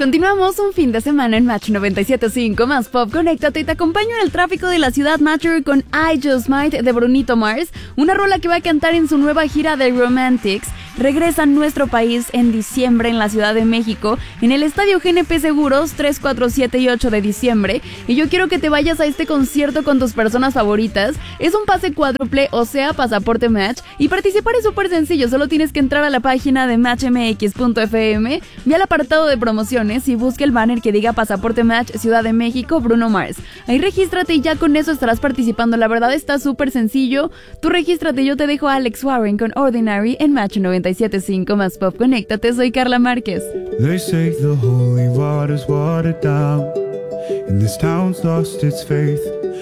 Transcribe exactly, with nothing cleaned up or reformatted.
Continuamos un fin de semana en Match noventa y siete punto cinco más Pop. Conéctate y te acompaño en el tráfico de la ciudad Matcher con I Just Might de Brunito Mars, una rola que va a cantar en su nueva gira de Romantics. Regresa a nuestro país en diciembre en la Ciudad de México, en el Estadio G N P Seguros tres, cuatro, siete y ocho de diciembre. Y yo quiero que te vayas a este concierto con tus personas favoritas. Es un pase cuádruple, o sea, pasaporte Match. Y participar es súper sencillo, solo tienes que entrar a la página de match m x punto f m, ve al apartado de promociones y busca el banner que diga Pasaporte Match Ciudad de México Bruno Mars. Ahí regístrate y ya con eso estarás participando. La verdad está súper sencillo. Tú regístrate, yo te dejo a Alex Warren con Ordinary en Match noventa y siete punto cinco más Pop. Conéctate, soy Carla Márquez. They say the holy water's watered down, and this town's lost its faith.